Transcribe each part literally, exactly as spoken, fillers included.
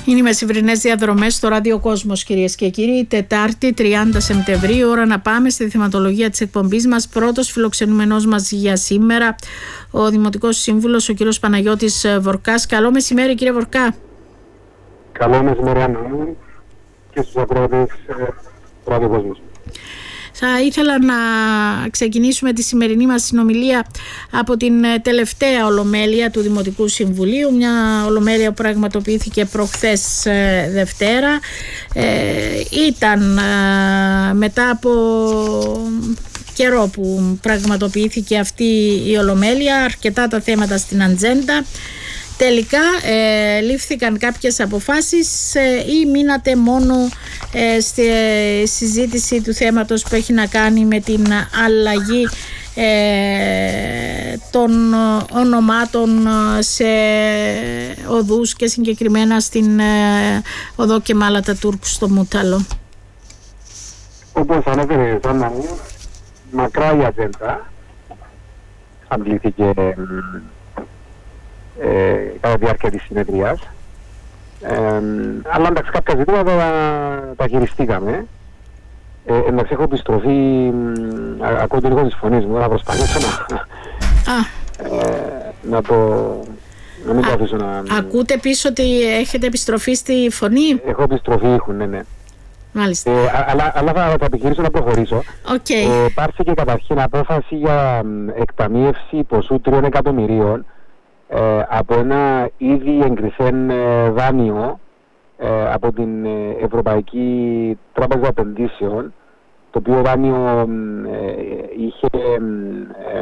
Είναι οι μεσημβρινές διαδρομές στο Ράδιο Κόσμος, κυρίες και κύριοι. Τετάρτη, τριάντα Σεπτεμβρίου, ώρα να πάμε στη θεματολογία της εκπομπής μας. Πρώτος φιλοξενούμενος μας για σήμερα, ο Δημοτικός Σύμβουλος, ο κύριος Παναγιώτης Βορκάς. Καλό μεσημέρι, κύριε Βορκά. Καλό μεσημέρι, Άννα μου, και στους ακροατές του Ράδιο Κόσμος. Θα ήθελα να ξεκινήσουμε τη σημερινή μας συνομιλία από την τελευταία ολομέλεια του Δημοτικού Συμβουλίου, μια ολομέλεια που πραγματοποιήθηκε προχθές Δευτέρα. Ε, ήταν ε, μετά από καιρό που πραγματοποιήθηκε αυτή η ολομέλεια, αρκετά τα θέματα στην ατζέντα. Τελικά ε, λήφθηκαν κάποιες αποφάσεις ε, ή μείνατε μόνο ε, στη συζήτηση του θέματος που έχει να κάνει με την αλλαγή ε, των ονομάτων σε οδούς και συγκεκριμένα στην ε, οδό Κεμάλ Ατατούρκ στο Μούταλο? Όπως ανέφερε, Άννα μου, μακρά η ατζέντα αντλήθηκε Ε, κατά τη διάρκεια της συνεδρίας, ε, αλλά εντάξει, κάποια ζητήματα τα, τα χειριστήκαμε. Ε, εντάξει, έχω επιστροφή, ακούω λίγο τις φωνές μου, θα προσπαθήσω να, ε, να το να μην το αφήσω να... Ακούτε πίσω ότι έχετε επιστροφή στη φωνή? Έχω επιστροφή ήχου, ναι, ναι. Μάλιστα. Ε, αλλά, αλλά θα, θα επιχειρήσω να προχωρήσω. Okay. Ε, πάρθηκε καταρχήν απόφαση για εκταμείευση ποσού τριών εκατομμυρίων Ε, από ένα ήδη εγκριθέν ε, δάνειο ε, από την ε, Ευρωπαϊκή Τράπεζα Επενδύσεων, το οποίο δάνειο ε, είχε, ε,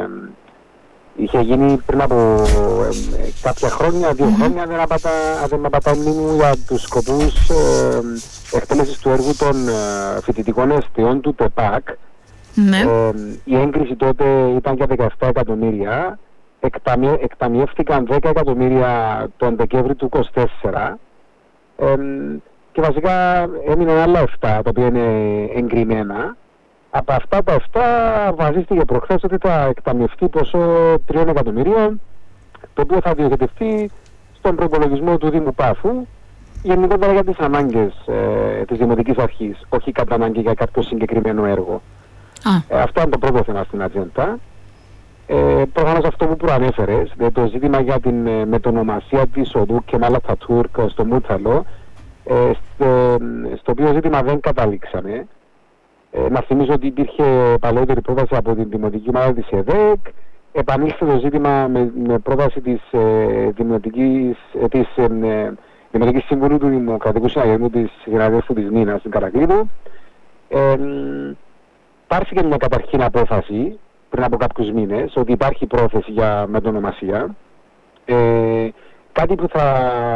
είχε γίνει πριν από ε, κάποια χρόνια, δύο mm-hmm. χρόνια, δεν απατα, δεν απατάει μνήμη, για τους σκοπούς ε, εκτέλεσης του έργου των ε, φοιτητικών εστιών του ΤΕΠΑΚ. Mm-hmm. Ε, η έγκριση τότε ήταν για δεκαεπτά εκατομμύρια. Εκταμιε, εκταμιεύτηκαν δέκα εκατομμύρια τον Δεκέμβρη του είκοσι τέσσερα ε, και βασικά έμειναν άλλα επτά τα οποία είναι εγκριμένα. Από αυτά τα επτά βασίστηκε προχθές ότι θα εκταμιευτεί ποσό τριών εκατομμυρίων, το οποίο θα διοχετευτεί στον προϋπολογισμό του Δήμου Πάφου, γενικότερα για τις ανάγκες ε, της Δημοτικής Αρχής, όχι κατά ανάγκη για κάποιο συγκεκριμένο έργο. Ε, αυτό είναι το πρώτο θέμα στην ατζέντα. Ε, προφανώς αυτό που προανέφερες, δηλαδή το ζήτημα για την ε, μετονομασία της οδού Κεμάλ Ατατούρκ στο Μούταλο, ε, στο, στο οποίο ζήτημα δεν καταλήξαμε. Ε, να θυμίσω ότι υπήρχε παλαιότερη πρόταση από την Δημοτική Ομάδα της ΕΔΕΚ, επανήλθε το ζήτημα με, με πρόταση της, ε, Δημοτικής, ε, της ε, Δημοτικής Συμβουλίου του Δημοκρατικού Συναγερμού της Συναδέλφου της Νίνας στην Καρακλείδου. Ε, Πάρθηκε μια καταρχήν απόφαση πριν από κάποιους μήνες ότι υπάρχει πρόθεση για μετονομασία, ε, κάτι που θα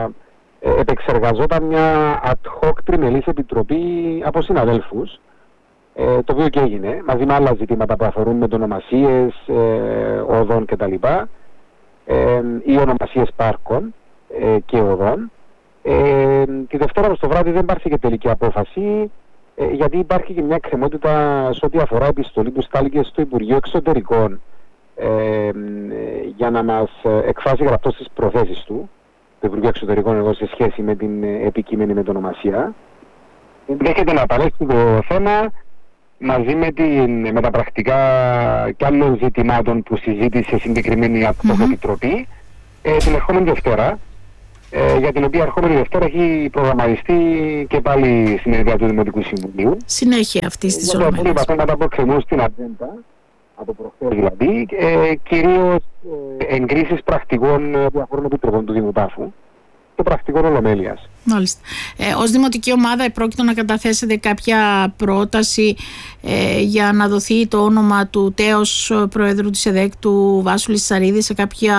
επεξεργαζόταν μια ad hoc τριμελής επιτροπή από συναδέλφους, ε, το οποίο και έγινε μαζί με άλλα ζητήματα που αφορούν μετονομασίες ε, οδών κτλ, ε, ή ονομασίες πάρκων ε, και οδών. Ε, τη Δευτέρα στο βράδυ δεν πάρθηκε τελική απόφαση, Ε, γιατί υπάρχει και μια εκκρεμότητα σε ό,τι αφορά επιστολή που στάληκε στο Υπουργείο Εξωτερικών ε, ε, για να μας εκφράσει γραπτώς τις προθέσεις του, το Υπουργείο Εξωτερικών, εδώ σε σχέση με την ε, επικείμενη μετονομασία. Δέχεται να παρέχει το θέμα μαζί με, την, με τα πρακτικά και άλλων ζητημάτων που συζήτησε συγκεκριμένη mm-hmm. επιτροπή ε, την ερχόμενη Δευτέρα. Ε, για την οποία ερχόμενη Δευτέρα έχει προγραμματιστεί και πάλι συνεδρία του Δημοτικού Συμβουλίου. Συνέχεια αυτής της ολομέλειας. Για τα θέματα που εκκρεμούν στην ατζέντα, από προχθές δηλαδή, ε, κυρίως ε, εγκρίσεις πρακτικών διαφόρων επιτροπών του Δήμου Πάφου και πρακτικών ολομέλειας. Μάλιστα. Ε, ως Δημοτική Ομάδα πρόκειται να καταθέσετε κάποια πρόταση ε, για να δοθεί το όνομα του τέος Προέδρου της ΕΔΕΚ, του Βάσου Λυσσαρίδη, σε, κάποια,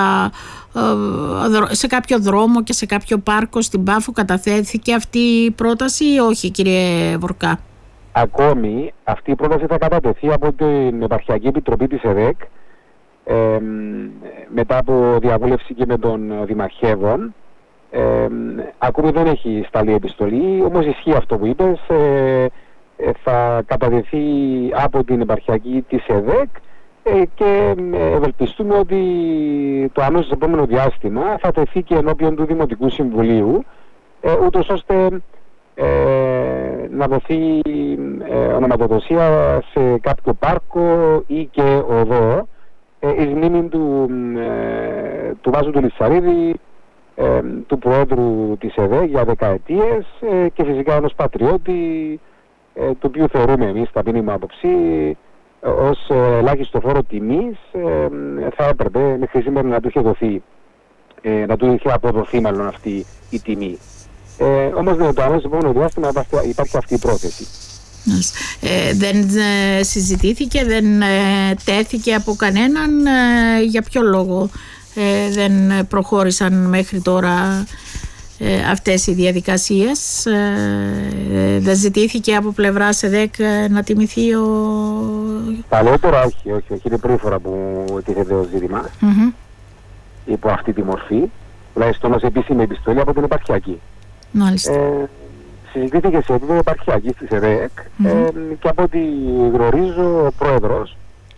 ε, σε κάποιο δρόμο και σε κάποιο πάρκο στην Πάφου? Καταθέθηκε αυτή η πρόταση ή όχι, κύριε Βορκά? Ακόμη αυτή η πρόταση θα κατατεθεί από την Επαρχιακή Επιτροπή της ΕΔΕΚ ε, μετά από διαβούλευση και με τον Δημαρχεύων. Ε, ακόμη δεν έχει σταλεί επιστολή, όμως ισχύει αυτό που είπες, ε, ε, θα καταδεθεί από την επαρχιακή της ΕΔΕΚ ε, και ευελπιστούμε ότι το αμέσως επόμενο διάστημα θα τεθεί και ενώπιον του Δημοτικού Συμβουλίου ε, ούτως ώστε ε, να δοθεί ε, ονοματοδοσία σε κάποιο πάρκο ή και οδό ε, εις μνήμη του, ε, του Βάσου του Λυσσαρίδη, ε, του Προέδρου της ΕΔΕ για δεκαετίες ε, και φυσικά ενός πατριώτη ε, το οποίο θεωρούμε εμείς, ταπεινή μου άποψη, ε, ως ε, ελάχιστο φόρο τιμής ε, θα έπρεπε μέχρι σήμερα να του είχε δοθεί, ε, να του είχε αποδοθεί μάλλον αυτή η τιμή. Ε, όμως με το αμέσως επόμενο διάστημα υπάρχει αυτή η πρόθεση. Ε, δεν ε, συζητήθηκε, δεν ε, τέθηκε από κανέναν, ε, για ποιο λόγο ε, δεν προχώρησαν μέχρι τώρα ε, αυτές οι διαδικασίες, ε, δεν ζητήθηκε από πλευράς ΕΔΕΚ να τιμηθεί ο... Παλαιότερα όχι, όχι, όχι, είναι πρώτη φορά που τίθεται το ζήτημα mm-hmm. υπό αυτή τη μορφή, τουλάχιστον ως επίσημη επιστολή από την επαρχιακή. Μάλιστα. Ε, συζητήθηκε σε επίπεδο επαρχιακής της ΕΔΕΚ mm-hmm. ε, και από ό,τι γνωρίζω ο πρόεδρος,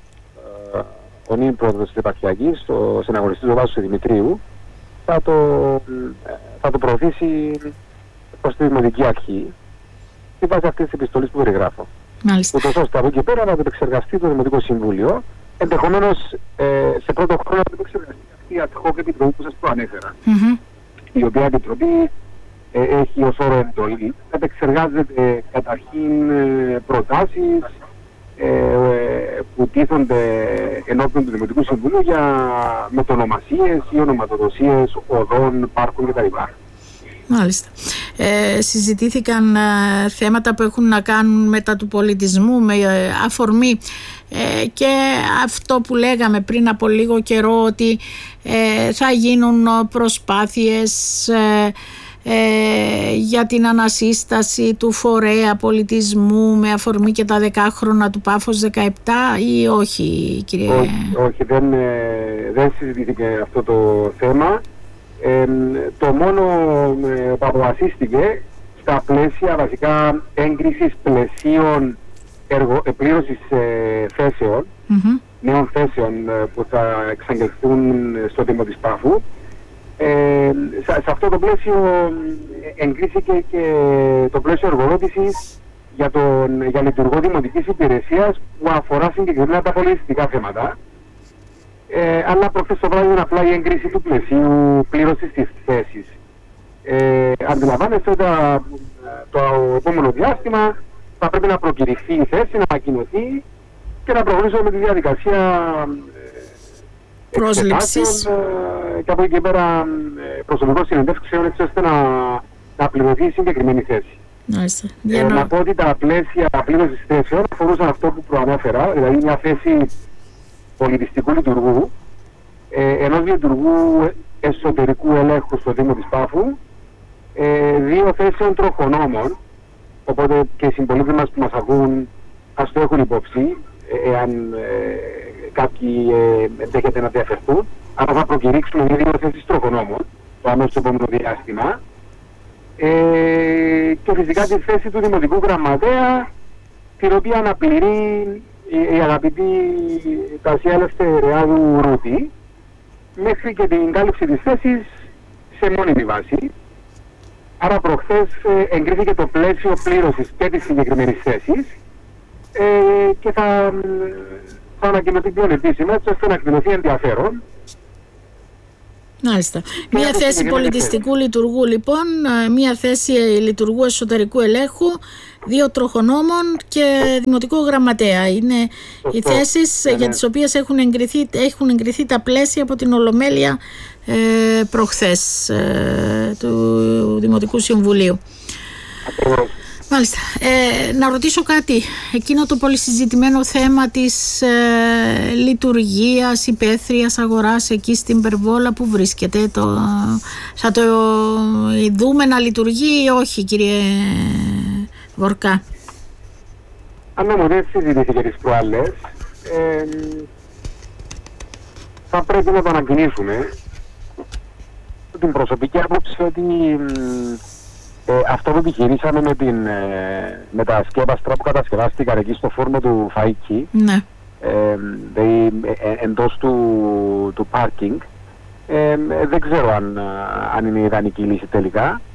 ε, ο νυν πρόεδρος της επαρχιακής, ο συναγωνιστής ο Βάσος Δημητρίου, θα το, θα το προωθήσει προς τη Δημοτική Αρχή στη βάση αυτής της επιστολής που περιγράφω. Μάλιστα. Ούτως ώστε από εκεί πέρα να το επεξεργαστεί το Δημοτικό Συμβούλιο, ενδεχομένως ε, σε πρώτο χρόνο να το επεξεργαστεί αυτή η ad hoc επιτροπή που σας προανέφερα, mm-hmm. η οποία επιτροπή ε, έχει ως όρο εντολή, επεξεργάζεται καταρχήν ε, προτάσεις ε, ε, που τίθονται ενώπιον του Δημοτικού Συμβουλίου για μετονομασίες ή ονοματοδοσίες οδών, πάρκων κτλ. Μάλιστα. Ε, συζητήθηκαν ε, θέματα που έχουν να κάνουν μετά του πολιτισμού με ε, αφορμή ε, και αυτό που λέγαμε πριν από λίγο καιρό, ότι ε, θα γίνουν προσπάθειες ε, ε, για την ανασύσταση του φορέα πολιτισμού με αφορμή και τα δεκάχρονα του Πάφος δεκαεπτά ή όχι, κύριε? Όχι, όχι δεν, ε, δεν συζητήθηκε αυτό το θέμα. Ε, το μόνο ε, που αποφασίστηκε στα πλαίσια βασικά έγκρισης πλαισίων εργο, πλήρωσης ε, θέσεων, mm-hmm. νέων θέσεων ε, που θα εξαγγελθούν στο Δήμο της Πάφου. Ε, σε, σε αυτό το πλαίσιο εγκρίθηκε και το πλαίσιο εργοδότησης για, τον, για λειτουργό δημοτικής υπηρεσίας που αφορά συγκεκριμένα τα πολιτιστικά θέματα. Ε, αλλά προχθές το βράδυ είναι απλά η έγκριση του πλαισίου πλήρωσης της θέσης. Ε, αντιλαμβάνεστε ότι το επόμενο διάστημα θα πρέπει να προκηρυχθεί η θέση, να ανακοινωθεί και να προχωρήσουμε με τη διαδικασία πρόσληψης ε, και από εκεί και πέρα προσωπικών συνεντεύξεων, έτσι ώστε να, να πληρωθεί η συγκεκριμένη θέση. Nice. Ε, να... να πω ότι τα πλαίσια πλήρωσης θέσεων αφορούσαν αυτό που προανέφερα, δηλαδή μια θέση πολιτιστικού λειτουργού, ε, ενός λειτουργού εσωτερικού ελέγχου στο Δήμο της Πάφου, ε, δύο θέσεων τροχονόμων, οπότε και οι συμπολίτες μας που μας ακούν ας το έχουν υπόψη, ε, εάν ε, κάποιοι ε, ενδέχεται να διαφερθούν, αλλά θα προκηρύξουμε δύο θέσεις τροχονόμων το αμέσως επόμενο διάστημα, ε, και φυσικά τη θέση του Δημοτικού Γραμματέα, την οποία αναπληρεί η αγαπητή Τασία Ελευθεριάδου Ρούτη, μέχρι και την κάλυψη της θέσης σε μόνιμη βάση. Άρα προχθές ε, εγκρίθηκε το πλαίσιο πλήρωσης και της συγκεκριμένης θέσης ε, και θα, θα ανακοινωθεί πλέον επίσημα, έτσι ώστε να εκδηλωθεί ενδιαφέρον. Μάλιστα. Μία θέση πολιτιστικού λειτουργού λοιπόν, μία θέση λειτουργού εσωτερικού ελέγχου, δύο τροχονόμων και δημοτικό γραμματέα. Είναι σωστό, οι θέσεις ναι, για τις οποίες έχουν εγκριθεί, έχουν εγκριθεί τα πλαίσια από την Ολομέλεια ε, προχθές ε, του Δημοτικού Συμβουλίου. Ακριβώς. Μάλιστα. Ε, να ρωτήσω κάτι. Εκείνο το πολύ συζητημένο θέμα της ε, λειτουργίας υπαίθριας αγοράς εκεί στην Περβόλα, που βρίσκεται? Το, θα το δούμε να λειτουργεί ή όχι, κύριε Βορκά? Αν μου δεν συζητήθηκε τις προάλλες, ε, θα πρέπει να το ανακοινήσουμε. Την προσωπική άποψη ότι Ε, αυτό που επιχειρήσαμε με, την, ε, με τα σκέπαστρα που κατασκευάστηκαν εκεί στο φόρμο του Φαϊκή, ναι. ε, δηλαδή ε, εντός του, του πάρκινγκ, ε, δεν ξέρω αν, αν είναι η ιδανική λύση τελικά.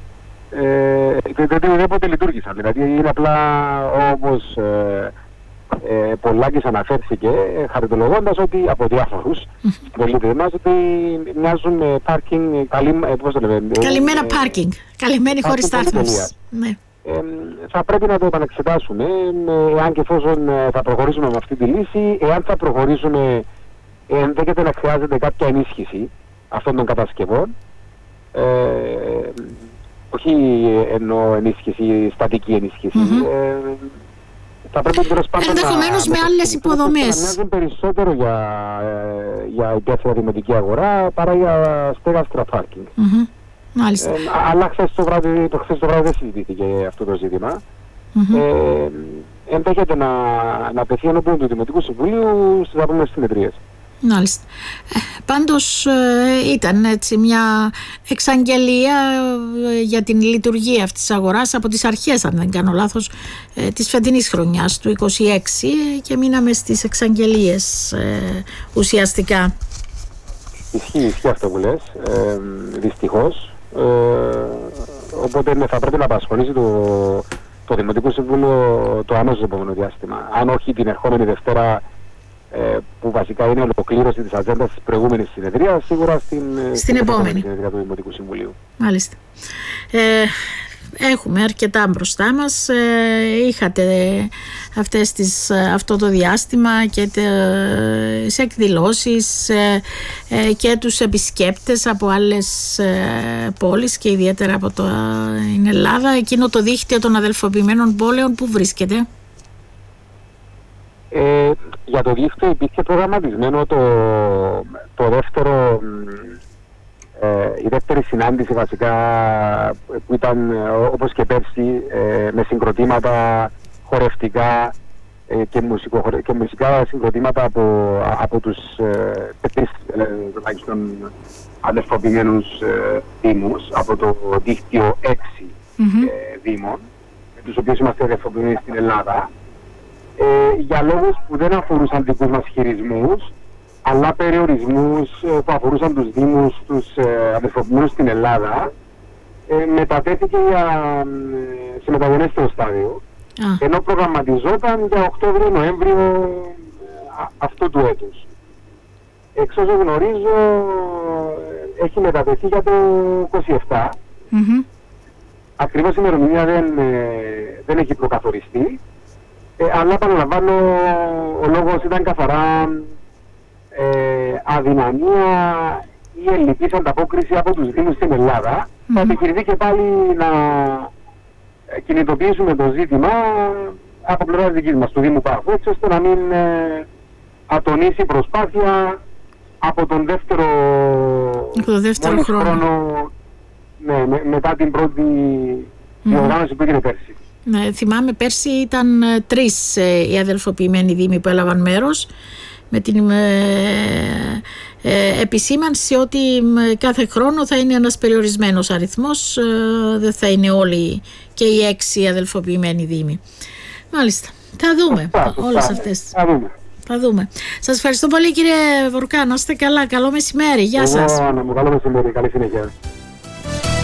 ε, οτιδήποτε λειτουργήσαν. Δηλαδή είναι απλά όπως ε, ε, πολλάκις αναφέρθηκε, ε, χαριτολογώντας ότι από διάφορους πολίτες μας ότι μοιάζουν με πάρκινγκ, καλή, ε, πώς το λέμε, καλυμμένα ε, πάρκινγκ, καλυμμένη χωρίς στάθμευση. Ναι. Ε, θα πρέπει να το επανεξετάσουμε εάν και εφόσον θα προχωρήσουμε με αυτή τη λύση, εάν θα προχωρήσουμε, ενδέχεται να χρειάζεται κάποια ενίσχυση αυτών των κατασκευών, ε, όχι εννοώ ενίσχυση, στατική ενίσχυση, Mm-hmm. ε, θα πρέπει τέλος πάντων ενδεχομένως με άλλες υποδομές. Να μοιάζουν περισσότερο για, για υπεύθυνα δημοτική αγορά παρά για στέγαστρα πάρκινγκ. Mm-hmm. Μάλιστα. Ε, αλλά χθες το βράδυ, το χθες το βράδυ δεν συζητήθηκε αυτό το ζήτημα. Mm-hmm. Ε, ενδέχεται να, να πεθεί ενώπιον του Δημοτικού Συμβουλίου στις επόμενες συνεδρίες. Μάλιστα. Ε, πάντως ε, ήταν έτσι μια εξαγγελία ε, για την λειτουργία αυτής της αγοράς από τις αρχές, αν δεν κάνω λάθος, ε, της φετινής χρονιάς του είκοσι έξι, ε, και μείναμε στις εξαγγελίες ε, ουσιαστικά. Ισχύει, ισχύει αυτό που λες, ε, δυστυχώς. Ε, οπότε ναι, θα πρέπει να απασχολήσει το, το Δημοτικό Συμβούλιο το αμέσως επόμενο διάστημα. Αν όχι την ερχόμενη Δευτέρα, ε, που βασικά είναι ολοκλήρωση της ατζέντας της προηγούμενης συνεδρίας, σίγουρα στην, στην, στην επόμενη συνεδρία του Δημοτικού Συμβουλίου. Μάλιστα. Ε, Έχουμε αρκετά μπροστά μας. Ε, είχατε αυτές τις, αυτό το διάστημα και τις εκδηλώσεις ε, ε, και τους επισκέπτες από άλλες ε, πόλεις και ιδιαίτερα από το, την Ελλάδα. Εκείνο το δίκτυο των αδελφοποιημένων πόλεων που βρίσκεται? Ε, για το δίκτυο υπήρχε προγραμματισμένο το, το δεύτερο... Ε, η δεύτερη συνάντηση βασικά που ήταν όπως και πέρσι ε, με συγκροτήματα χορευτικά ε, και, μουσικο, και μουσικά συγκροτήματα από, από τους τρεις τουλάχιστον αδελφοποιημένους ε, δήμους, από το δίκτυο έξι mm-hmm. ε, δήμων, με τους οποίους είμαστε αδελφοποιημένοι στην Ελλάδα, ε, για λόγους που δεν αφορούσαν δικούς μας χειρισμούς, αλλά περιορισμούς που αφορούσαν τους δήμους, τους ε, αδελφοποιημένους στην Ελλάδα, ε, μετατέθηκε για, ε, σε μεταγενέστερο στάδιο, ah. ενώ προγραμματιζόταν για Οκτώβριο-Νοέμβριο ε, αυτού του έτους. Εξ όσο γνωρίζω, ε, έχει μετατεθεί για το είκοσι επτά. Mm-hmm. Ακριβώς η ημερομηνία δεν, ε, δεν έχει προκαθοριστεί, ε, αλλά παραλαμβάνω, ο λόγος ήταν καθαρά Ε, αδυναμία ή ελλειπής ανταπόκριση από τους Δήμους στην Ελλάδα. Mm-hmm. Θα επιχειρηθεί και πάλι να κινητοποιήσουμε το ζήτημα από πλευράς δικής μας, του Δήμου Πάφου, έτσι ώστε να μην ε, ατονίσει προσπάθεια από τον δεύτερο, το δεύτερο χρόνο, χρόνο ναι, με, μετά την πρώτη mm-hmm. διοργάνωση που έγινε πέρσι. Ναι, θυμάμαι πέρσι ήταν ε, τρεις ε, οι αδελφοποιημένοι Δήμοι που έλαβαν μέρος, με την ε, ε, επισήμανση ότι κάθε χρόνο θα είναι ένας περιορισμένος αριθμός, ε, δεν θα είναι όλοι και οι έξι αδελφοποιημένοι δήμοι. Μάλιστα, θα δούμε Φά, όλες φά, αυτές. Θα δούμε. Θα δούμε. Σας ευχαριστώ πολύ κύριε Βορκά, να είστε καλά, καλό μεσημέρι, γεια σας. Εγώ, να μου καλό μεσημέρι, καλή συνέχεια.